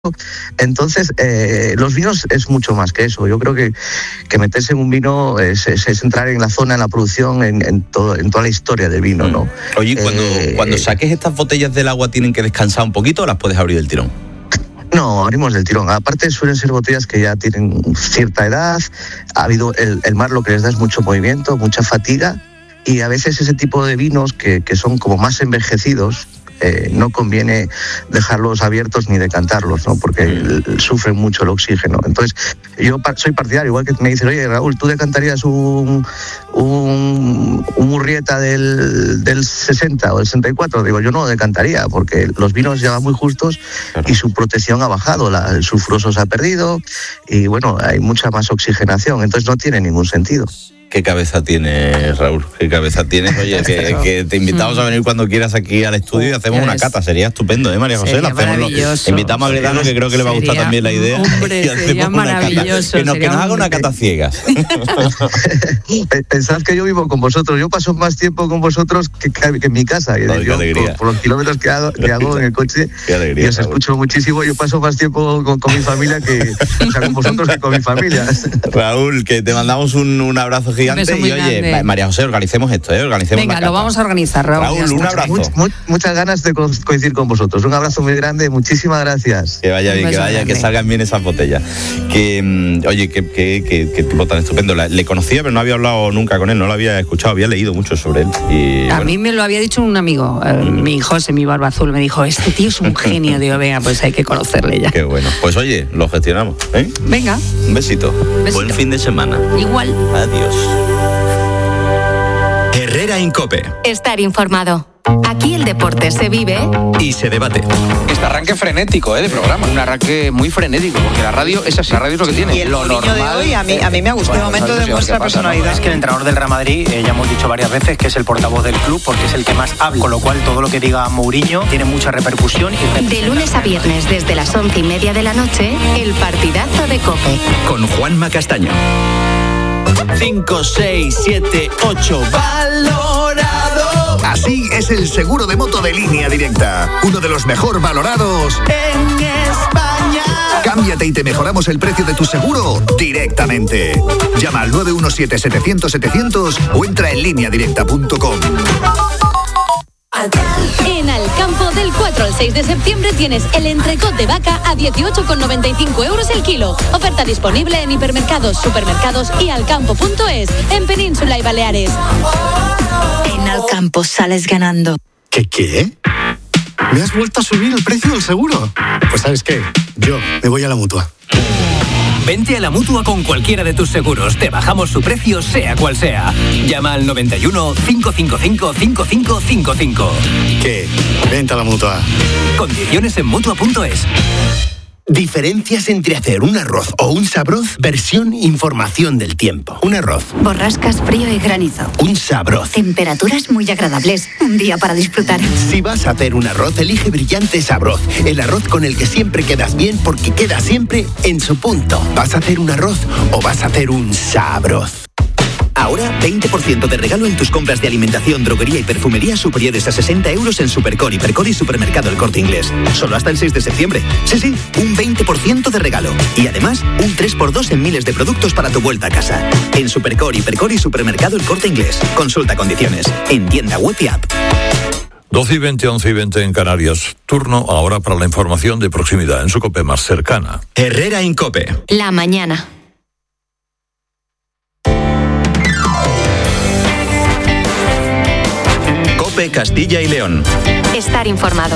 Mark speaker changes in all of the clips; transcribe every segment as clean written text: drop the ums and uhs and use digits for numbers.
Speaker 1: Entonces, los vinos es mucho más que eso. Yo creo que meterse en un vino es entrar en la zona, en la producción, en toda la historia del vino, ¿no?
Speaker 2: Oye, cuando saques estas botellas del agua, ¿tienen que descansar un poquito o las puedes abrir del tirón?
Speaker 1: No, abrimos del tirón. Aparte suelen ser botellas que ya tienen cierta edad. Ha habido el mar, lo que les da es mucho movimiento, mucha fatiga, y a veces ese tipo de vinos que son como más envejecidos, no conviene dejarlos abiertos ni decantarlos, ¿no? Porque sufren mucho el oxígeno. Entonces, yo soy partidario, igual que me dicen, oye, Raúl, ¿tú decantarías un Murrieta del 60 o del 64? Digo, yo no lo decantaría, porque los vinos ya van muy justos y su protección ha bajado, el sulfuroso se ha perdido y, bueno, hay mucha más oxigenación, entonces no tiene ningún sentido.
Speaker 2: ¿Qué cabeza tienes, Raúl? ¿Qué cabeza tienes? Oye, que te invitamos a venir cuando quieras aquí al estudio y hacemos una cata. Sería estupendo, María José? Invitamos a Gredano, que creo que le va a gustar también la idea.
Speaker 3: Hombre, sería maravilloso.
Speaker 2: Que nos haga una cata ciegas.
Speaker 1: Pensad que yo vivo con vosotros. Yo paso más tiempo con vosotros que en mi casa. Yo, por los kilómetros que hago en el coche,
Speaker 2: qué alegría,
Speaker 1: y os escucho muchísimo. Yo paso más tiempo con mi familia con vosotros que con mi familia.
Speaker 2: Raúl, que te mandamos un abrazo gigante. Y oye, María José, organicemos esto, organicemos.
Speaker 3: Venga, lo vamos a organizar,
Speaker 2: Raúl, un abrazo.
Speaker 1: Muchas ganas de coincidir con vosotros. Un abrazo muy grande, muchísimas gracias.
Speaker 2: Que vaya bien, que salgan bien esas botellas. Oye, qué tipo tan estupendo. Le conocía, pero no había hablado nunca con él, no lo había escuchado, había leído mucho sobre él.
Speaker 3: A mí me lo había dicho un amigo, mi José, mi barba azul, me dijo, este tío es un genio. Digo, venga, pues hay que conocerle ya.
Speaker 2: Qué bueno. Pues oye, lo gestionamos, ¿eh?
Speaker 3: Venga.
Speaker 2: Un besito. Buen fin de semana.
Speaker 3: Igual.
Speaker 2: Adiós.
Speaker 4: Herrera Incope.
Speaker 5: Estar informado. Aquí el deporte se vive
Speaker 4: y se debate.
Speaker 6: Este arranque frenético de programa. Un arranque muy frenético, porque la radio es así, la radio es lo que tiene.
Speaker 7: Y el Mourinho de hoy a mí me ha gustado.
Speaker 8: Este momento demuestra personalidad. Es que el entrenador del Real Madrid, ya hemos dicho varias veces, que es el portavoz del club, porque es el que más habla. Con lo cual, todo lo que diga Mourinho tiene mucha repercusión.
Speaker 5: De lunes a viernes, desde las 11:30 de la noche, el partidazo de COPE.
Speaker 4: Con Juanma Castaño.
Speaker 9: 5, 6, 7, 8, valorado.
Speaker 10: Así es el seguro de moto de Línea Directa, uno de los mejor valorados
Speaker 9: en España.
Speaker 10: Cámbiate y te mejoramos el precio de tu seguro directamente. Llama al 917-700-700 o entra en lineadirecta.com.
Speaker 11: En Alcampo, del 4 al 6 de septiembre tienes el entrecot de vaca a 18,95 euros el kilo. Oferta disponible en hipermercados, supermercados y alcampo.es, en Península y Baleares.
Speaker 12: En Alcampo sales ganando.
Speaker 13: ¿Qué? ¿Me has vuelto a subir el precio del seguro? Pues ¿sabes qué? Yo me voy a la Mutua.
Speaker 4: Vente a la Mutua con cualquiera de tus seguros. Te bajamos su precio, sea cual sea. Llama al 91 555 5555.
Speaker 13: ¿Qué? Vente a la Mutua.
Speaker 4: Condiciones en Mutua.es.
Speaker 14: Diferencias entre hacer un arroz o un sabroz, versión información del tiempo. Un arroz.
Speaker 12: Borrascas, frío y granizo.
Speaker 14: Un sabroz.
Speaker 12: Temperaturas muy agradables. Un día para disfrutar.
Speaker 14: Si vas a hacer un arroz, elige Brillante Sabroz. El arroz con el que siempre quedas bien porque queda siempre en su punto. ¿Vas a hacer un arroz o vas a hacer un sabroz?
Speaker 4: Ahora 20% de regalo en tus compras de alimentación, droguería y perfumería superiores a 60 euros en Supercor, Hipercor y Supermercado El Corte Inglés. Solo hasta el 6 de septiembre. Sí, un 20% de regalo. Y además, un 3x2 en miles de productos para tu vuelta a casa. En Supercor, Hipercor y Supermercado El Corte Inglés. Consulta condiciones. En tienda web y app.
Speaker 15: 12:20, 11:20 en Canarias. Turno ahora para la información de proximidad en su COPE más cercana.
Speaker 4: Herrera Incope.
Speaker 5: La mañana.
Speaker 4: COPE Castilla y León.
Speaker 5: Estar informado.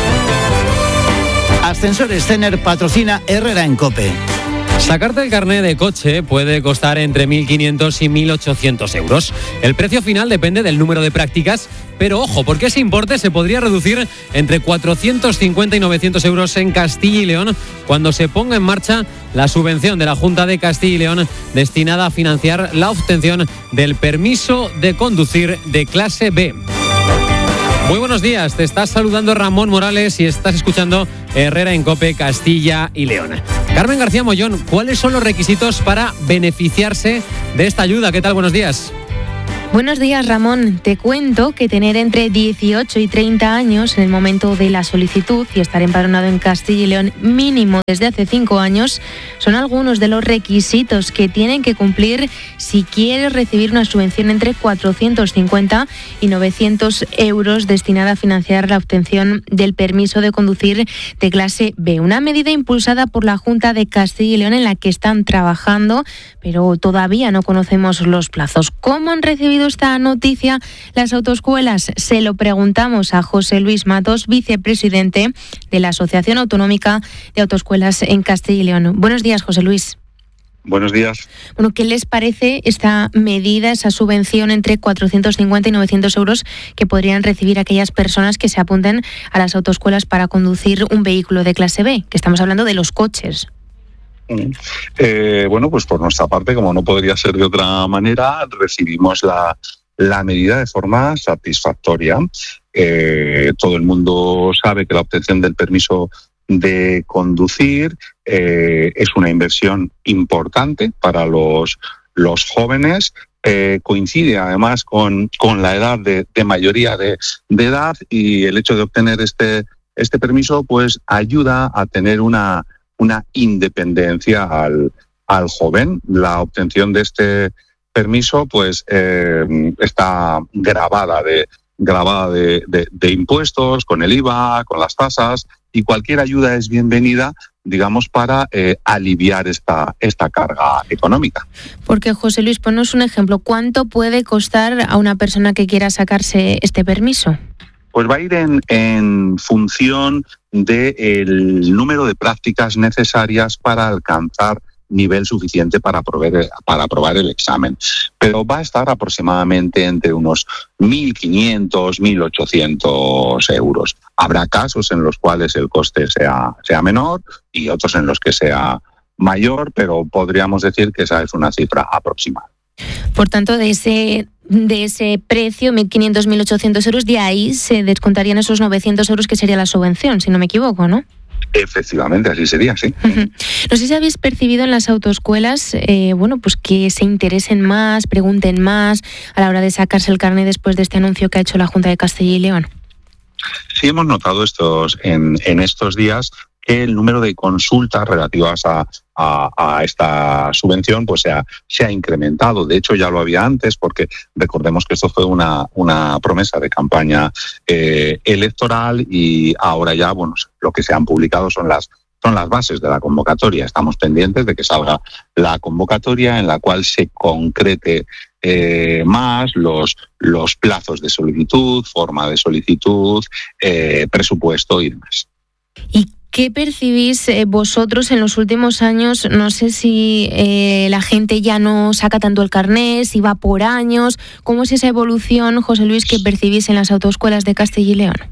Speaker 16: Ascensores Cener patrocina Herrera en COPE.
Speaker 17: Sacarte el carné de coche puede costar entre 1.500 y 1.800 euros. El precio final depende del número de prácticas, pero ojo, porque ese importe se podría reducir entre 450 y 900 euros en Castilla y León cuando se ponga en marcha la subvención de la Junta de Castilla y León destinada a financiar la obtención del permiso de conducir de clase B. Muy buenos días, te estás saludando Ramón Morales y estás escuchando Herrera en COPE Castilla y León. Carmen García Mollón, ¿cuáles son los requisitos para beneficiarse de esta ayuda? ¿Qué tal? Buenos días.
Speaker 18: Buenos días, Ramón. Te cuento que tener entre 18 y 30 años en el momento de la solicitud y estar empadronado en Castilla y León mínimo desde hace 5 años son algunos de los requisitos que tienen que cumplir si quieres recibir una subvención entre 450 y 900 euros destinada a financiar la obtención del permiso de conducir de clase B. Una medida impulsada por la Junta de Castilla y León en la que están trabajando, pero todavía no conocemos los plazos. ¿Cómo han recibido esta noticia las autoescuelas? Se lo preguntamos a José Luis Matos, vicepresidente de la Asociación Autonómica de Autoescuelas en Castilla y León. Buenos días, José Luis.
Speaker 19: Buenos días.
Speaker 18: Bueno, ¿qué les parece esta medida, esa subvención entre 450 y 900 euros que podrían recibir aquellas personas que se apunten a las autoescuelas para conducir un vehículo de clase B? Que estamos hablando de los coches.
Speaker 19: Bueno, pues por nuestra parte, como no podría ser de otra manera, recibimos la medida de forma satisfactoria. Todo el mundo sabe que la obtención del permiso de conducir es una inversión importante para los jóvenes. Coincide además con la edad de mayoría de edad, y el hecho de obtener este permiso pues ayuda a tener una independencia al joven. La obtención de este permiso pues está grabada de impuestos, con el IVA, con las tasas, y cualquier ayuda es bienvenida, digamos, para aliviar esta carga económica.
Speaker 18: Porque, José Luis, ponnos un ejemplo. ¿Cuánto puede costar a una persona que quiera sacarse este permiso?
Speaker 19: Pues va a ir en función del número de prácticas necesarias para alcanzar nivel suficiente para aprobar el examen. Pero va a estar aproximadamente entre unos 1.500, 1.800 euros. Habrá casos en los cuales el coste sea menor y otros en los que sea mayor, pero podríamos decir que esa es una cifra aproximada.
Speaker 18: Por tanto, de ese precio, 1.500, 1.800 euros, de ahí se descontarían esos 900 euros que sería la subvención, si no me equivoco, ¿no?
Speaker 19: Efectivamente, así sería, sí.
Speaker 18: Uh-huh. No sé si habéis percibido en las autoescuelas, pues que se interesen más, pregunten más a la hora de sacarse el carnet después de este anuncio que ha hecho la Junta de Castilla y León.
Speaker 19: Sí, hemos notado en estos días que el número de consultas relativas a esta subvención pues se ha incrementado. De hecho, ya lo había antes, porque recordemos que esto fue una promesa de campaña electoral, y ahora ya, bueno, lo que se han publicado son las bases de la convocatoria. Estamos pendientes de que salga la convocatoria en la cual se concrete más los plazos de solicitud, forma de solicitud, presupuesto y demás.
Speaker 18: ¿Y qué percibís vosotros en los últimos años? No sé si la gente ya no saca tanto el carnet, si va por años. ¿Cómo es esa evolución, José Luis, que percibís en las autoescuelas de Castilla y León?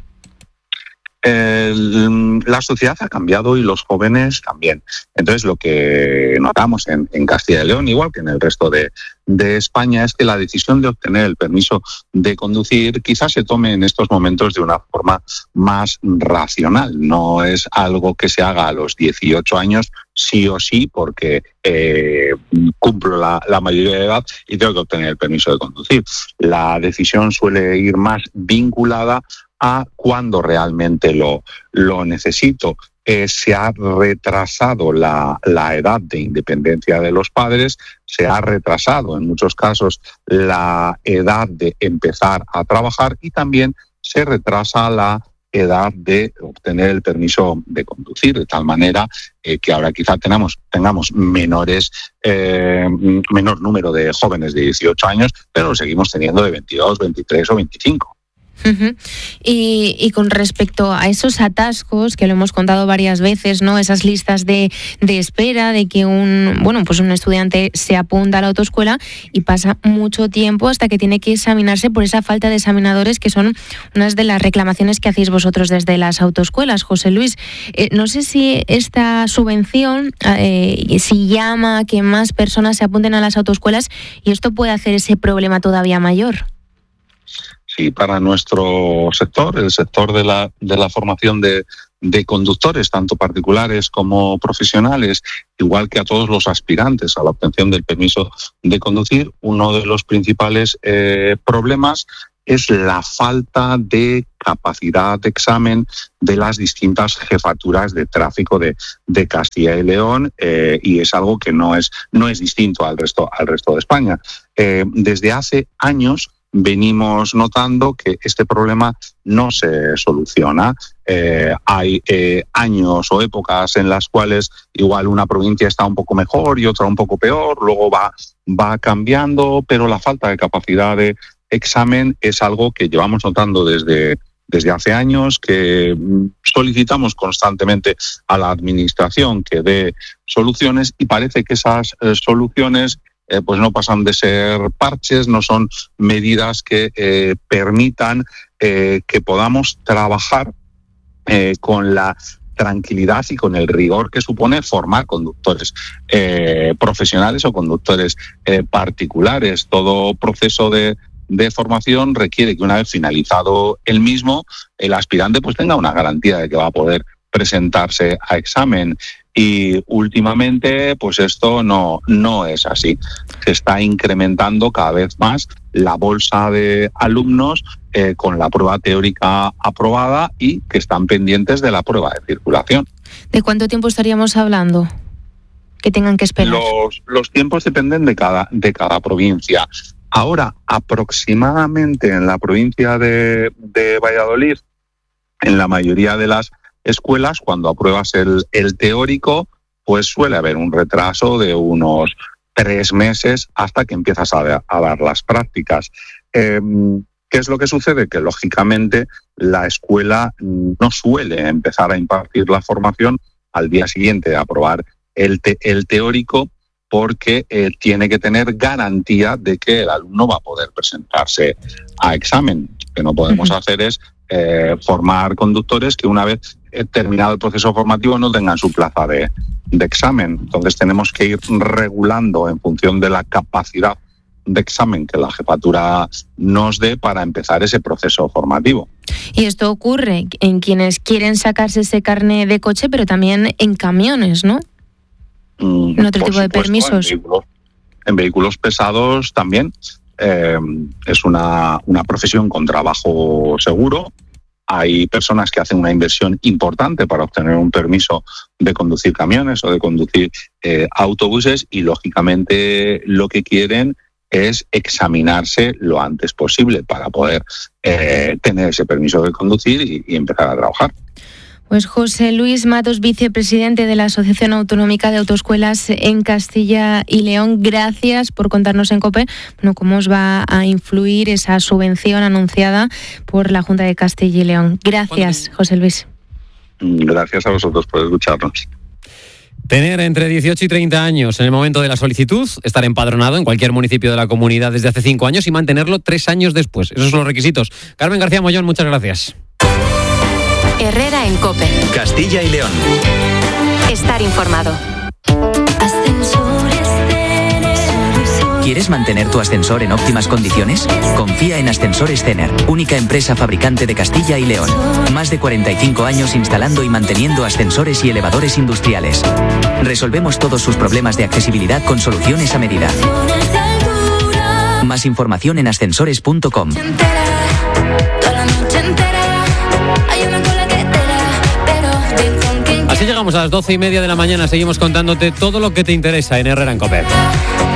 Speaker 19: La sociedad ha cambiado y los jóvenes también. Entonces, lo que notamos en Castilla y León, igual que en el resto de España, es que la decisión de obtener el permiso de conducir quizás se tome en estos momentos de una forma más racional. No es algo que se haga a los 18 años sí o sí, porque cumplo la mayoría de edad y tengo que obtener el permiso de conducir. La decisión suele ir más vinculada a cuando realmente lo necesito. Se ha retrasado la edad de independencia de los padres, se ha retrasado en muchos casos la edad de empezar a trabajar, y también se retrasa la edad de obtener el permiso de conducir, de tal manera que ahora quizá tengamos menor número de jóvenes de 18 años, pero lo seguimos teniendo de 22, 23 o 25.
Speaker 18: Uh-huh. Y con respecto a esos atascos que lo hemos contado varias veces, ¿no? Esas listas de espera de que un estudiante se apunta a la autoescuela y pasa mucho tiempo hasta que tiene que examinarse por esa falta de examinadores, que son unas de las reclamaciones que hacéis vosotros desde las autoescuelas, José Luis. No sé si esta subvención si llama a que más personas se apunten a las autoescuelas, y esto puede hacer ese problema todavía mayor.
Speaker 19: Sí, para nuestro sector, el sector de la formación de de conductores, tanto particulares como profesionales, igual que a todos los aspirantes a la obtención del permiso de conducir, uno de los principales problemas es la falta de capacidad de examen de las distintas jefaturas de tráfico de Castilla y León, y es algo que no es distinto al resto de España. Desde hace años venimos notando que este problema no se soluciona. Hay años o épocas en las cuales igual una provincia está un poco mejor y otra un poco peor, luego va cambiando, pero la falta de capacidad de examen es algo que llevamos notando desde hace años, que solicitamos constantemente a la Administración que dé soluciones, y parece que esas soluciones pues no pasan de ser parches, no son medidas que permitan que podamos trabajar con la tranquilidad y con el rigor que supone formar conductores profesionales o conductores particulares. Todo proceso de formación requiere que una vez finalizado el mismo, el aspirante pues tenga una garantía de que va a poder presentarse a examen. Y últimamente pues esto no es así. Se está incrementando cada vez más la bolsa de alumnos con la prueba teórica aprobada y que están pendientes de la prueba de circulación.
Speaker 18: ¿De cuánto tiempo estaríamos hablando que tengan que esperar?
Speaker 19: Los tiempos dependen de cada provincia. Ahora, aproximadamente en la provincia de Valladolid, en la mayoría de las escuelas, cuando apruebas el teórico, pues suele haber un retraso de unos 3 meses hasta que empiezas a dar las prácticas. ¿Qué es lo que sucede? Que lógicamente la escuela no suele empezar a impartir la formación al día siguiente de aprobar el teórico, porque tiene que tener garantía de que el alumno va a poder presentarse a examen. Lo que no podemos hacer es formar conductores que una vez terminado el proceso formativo no tengan su plaza de examen. Entonces tenemos que ir regulando en función de la capacidad de examen que la jefatura nos dé para empezar ese proceso formativo.
Speaker 18: Y esto ocurre en quienes quieren sacarse ese carné de coche, pero también en camiones, ¿no? En otro tipo de permisos.
Speaker 19: En vehículos pesados también. Es una profesión con trabajo seguro. Hay personas que hacen una inversión importante para obtener un permiso de conducir camiones o de conducir autobuses, y lógicamente lo que quieren es examinarse lo antes posible para poder tener ese permiso de conducir y empezar a trabajar.
Speaker 18: Pues José Luis Matos, vicepresidente de la Asociación Autonómica de Autoescuelas en Castilla y León, gracias por contarnos en COPE cómo os va a influir esa subvención anunciada por la Junta de Castilla y León. Gracias, José Luis.
Speaker 19: Gracias a vosotros por escucharnos.
Speaker 17: Tener entre 18 y 30 años en el momento de la solicitud, estar empadronado en cualquier municipio de la comunidad desde hace 5 años y mantenerlo 3 años después. Esos son los requisitos. Carmen García Mollón, muchas gracias.
Speaker 5: Herrera en COPE.
Speaker 4: Castilla y León.
Speaker 5: Estar informado.
Speaker 4: ¿Quieres mantener tu ascensor en óptimas condiciones? Confía en Ascensores Cener, única empresa fabricante de Castilla y León. Más de 45 años instalando y manteniendo ascensores y elevadores industriales. Resolvemos todos sus problemas de accesibilidad con soluciones a medida. Más información en ascensores.com.
Speaker 17: Así llegamos a las 12:30 de la mañana. Seguimos contándote todo lo que te interesa en Herrera en COPE.